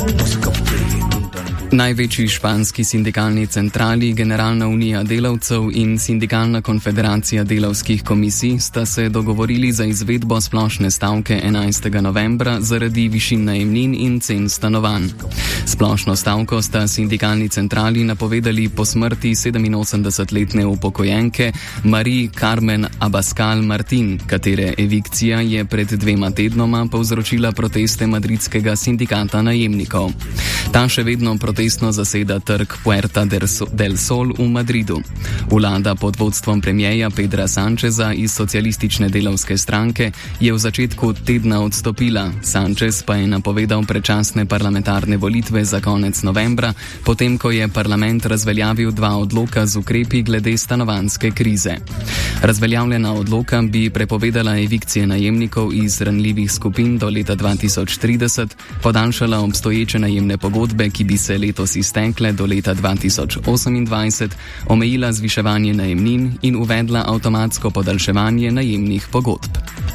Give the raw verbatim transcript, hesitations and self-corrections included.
Največji španski sindikalni centrali, Generalna unija delavcev in Sindikalna konfederacija delavskih komisij sta se dogovorili za izvedbo splošne stavke enajstega novembra zaradi višin najemnin in cen stanovanj. Splošno stavko sta sindikalni centrali napovedali po smrti sedeminosemdesetletne upokojenke Marie Carmen Abascal Martin, katere evikcija je pred dvema tednoma povzročila proteste madridskega sindikata najemnikov. Ta še vedno protestno zaseda trg Puerta del Sol v Madridu. Vlada pod vodstvom premierja Pedra Sancheza iz socialistične delavske stranke je v začetku tedna odstopila. Sanchez pa je napovedal predčasne parlamentarne volitve za konec novembra, potem ko je parlament razveljavil dva odloka z ukrepi glede stanovanjske krize. Razveljavljena odloka bi prepovedala evikcije najemnikov iz ranljivih skupin do leta dva tisoč trideset, podaljšala obstoječe najemne pogodbe, ki bi se letos iztekle do leta dva tisoč osemindvajset, omejila zviševanje najemnin in uvedla avtomatsko podaljševanje najemnih pogodb.